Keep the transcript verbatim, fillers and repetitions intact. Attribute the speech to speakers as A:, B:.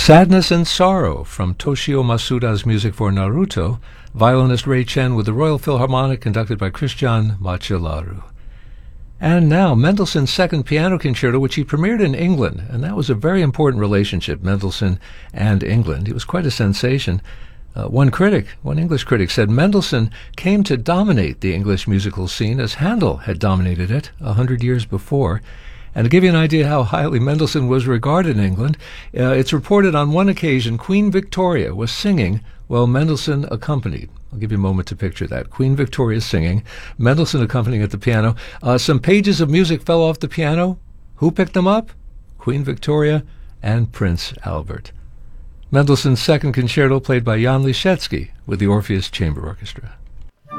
A: Sadness and Sorrow from Toshio Masuda's music for Naruto, violinist Ray Chen with the Royal Philharmonic conducted by Christian Macielaru. And now, Mendelssohn's Second Piano Concerto, which he premiered in England, and that was a very important relationship, Mendelssohn and England. He was quite a sensation. Uh, one critic, one English critic, said Mendelssohn came to dominate the English musical scene as Handel had dominated it a hundred years before. And to give you an idea how highly Mendelssohn was regarded in England, uh, it's reported on one occasion Queen Victoria was singing while Mendelssohn accompanied. I'll give you a moment to picture that. Queen Victoria singing, Mendelssohn accompanying at the piano. Uh, some pages of music fell off the piano. Who picked them up? Queen Victoria and Prince Albert. Mendelssohn's Second Concerto played by Jan Liszewski with the Orpheus Chamber Orchestra.